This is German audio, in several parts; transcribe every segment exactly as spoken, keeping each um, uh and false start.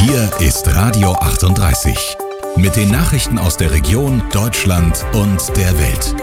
Hier ist Radio achtunddreißig. Mit den Nachrichten aus der Region, Deutschland und der Welt.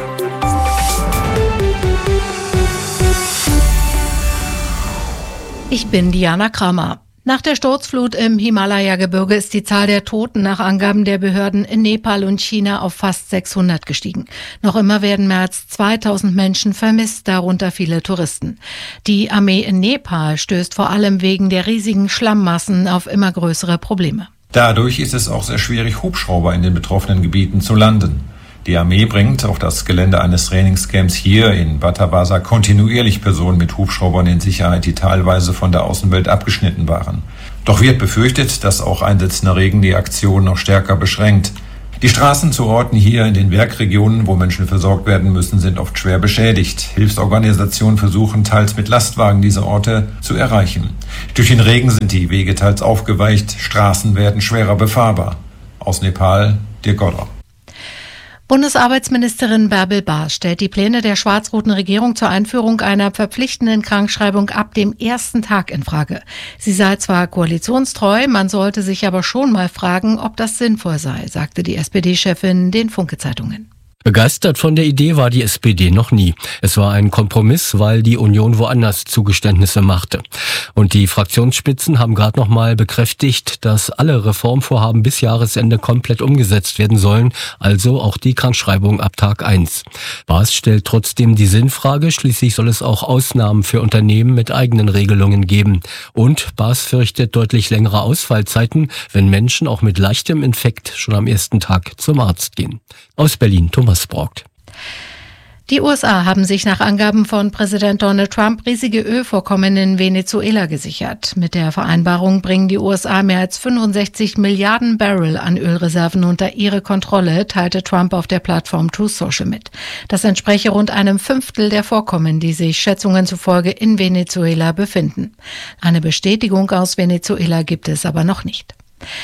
Ich bin Diana Kramer. Nach der Sturzflut im Himalaya-Gebirge ist die Zahl der Toten nach Angaben der Behörden in Nepal und China auf fast sechshundert gestiegen. Noch immer werden mehr als zweitausend Menschen vermisst, darunter viele Touristen. Die Armee in Nepal stößt vor allem wegen der riesigen Schlammmassen auf immer größere Probleme. Dadurch ist es auch sehr schwierig, Hubschrauber in den betroffenen Gebieten zu landen. Die Armee bringt auf das Gelände eines Trainingscamps hier in Batabasa kontinuierlich Personen mit Hubschraubern in Sicherheit, die teilweise von der Außenwelt abgeschnitten waren. Doch wird befürchtet, dass auch einsetzender Regen die Aktion noch stärker beschränkt. Die Straßen zu Orten hier in den Werkregionen, wo Menschen versorgt werden müssen, sind oft schwer beschädigt. Hilfsorganisationen versuchen teils mit Lastwagen diese Orte zu erreichen. Durch den Regen sind die Wege teils aufgeweicht, Straßen werden schwerer befahrbar. Aus Nepal, Dirk Godder. Bundesarbeitsministerin Bärbel Baas stellt die Pläne der schwarz-roten Regierung zur Einführung einer verpflichtenden Krankschreibung ab dem ersten Tag in Frage. Sie sei zwar koalitionstreu, man sollte sich aber schon mal fragen, ob das sinnvoll sei, sagte die S P D-Chefin den Funke-Zeitungen. Begeistert von der Idee war die S P D noch nie. Es war ein Kompromiss, weil die Union woanders Zugeständnisse machte. Und die Fraktionsspitzen haben gerade noch mal bekräftigt, dass alle Reformvorhaben bis Jahresende komplett umgesetzt werden sollen, also auch die Krankschreibung ab Tag eins. Baas stellt trotzdem die Sinnfrage, schließlich soll es auch Ausnahmen für Unternehmen mit eigenen Regelungen geben. Und Baas fürchtet deutlich längere Ausfallzeiten, wenn Menschen auch mit leichtem Infekt schon am ersten Tag zum Arzt gehen. Aus Berlin, Thomas Brockt. Die U S A haben sich nach Angaben von Präsident Donald Trump riesige Ölvorkommen in Venezuela gesichert. Mit der Vereinbarung bringen die U S A mehr als fünfundsechzig Milliarden Barrel an Ölreserven unter ihre Kontrolle, teilte Trump auf der Plattform Truth Social mit. Das entspreche rund einem Fünftel der Vorkommen, die sich Schätzungen zufolge in Venezuela befinden. Eine Bestätigung aus Venezuela gibt es aber noch nicht.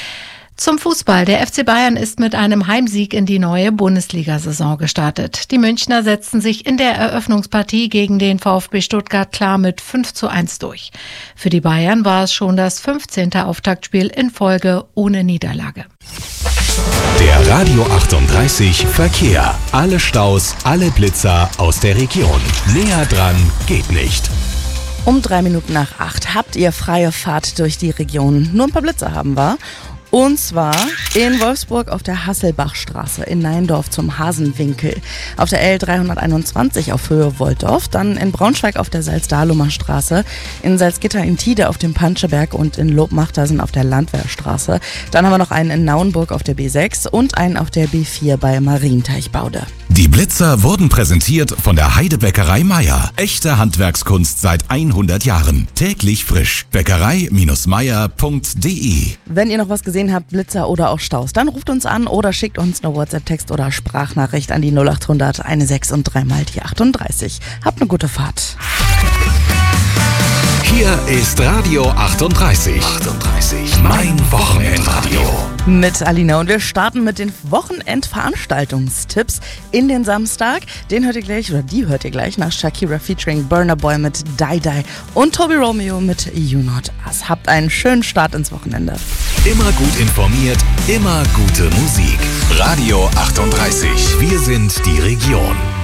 Zum Fußball. Der F C Bayern ist mit einem Heimsieg in die neue Bundesliga-Saison gestartet. Die Münchner setzten sich in der Eröffnungspartie gegen den VfB Stuttgart klar mit fünf zu eins durch. Für die Bayern war es schon das fünfzehnte Auftaktspiel in Folge ohne Niederlage. Der Radio achtunddreißig Verkehr. Alle Staus, alle Blitzer aus der Region. Näher dran geht nicht. Um drei Minuten nach acht habt ihr freie Fahrt durch die Region. Nur ein paar Blitzer haben wir. Und zwar in Wolfsburg auf der Hasselbachstraße, in Neindorf zum Hasenwinkel, auf der L dreihunderteinundzwanzig auf Höhe Wolldorf, dann in Braunschweig auf der Salz-Dahlumer Straße, in Salzgitter in Tide auf dem Panscheberg und in Lobmachtersen auf der Landwehrstraße. Dann haben wir noch einen in Nauenburg auf der B sechs und einen auf der B vier bei Marienteichbaude. Die Blitzer wurden präsentiert von der Heidebäckerei Meier. Echte Handwerkskunst seit hundert Jahren. Täglich frisch. Bäckerei Meier punkt de. Wenn ihr noch was gesehen habt, Blitzer oder auch Staus, dann ruft uns an oder schickt uns eine WhatsApp-Text oder Sprachnachricht an die null acht hundert sechs und drei mal die achtunddreißig. Habt eine gute Fahrt. Hier ist Radio achtunddreißig. achtunddreißig. Mein Wochenendradio. Mit Alina und wir starten mit den Wochenendveranstaltungstipps in den Samstag. Den hört ihr gleich, oder die hört ihr gleich nach Shakira featuring Burna Boy mit Die Die und Toby Romeo mit You Not Us. Habt einen schönen Start ins Wochenende. Immer gut informiert, immer gute Musik. Radio achtunddreißig. Wir sind die Region.